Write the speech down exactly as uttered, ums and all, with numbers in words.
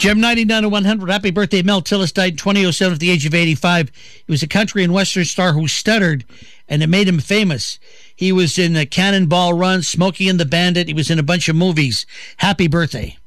Gem ninety-nine to one hundred. Happy birthday, Mel Tillis, died in twenty oh seven at the age of eighty-five. He was a country and western star who stuttered, and it made him famous. He was in a Cannonball Run, Smokey and the Bandit. He was in a bunch of movies. Happy birthday.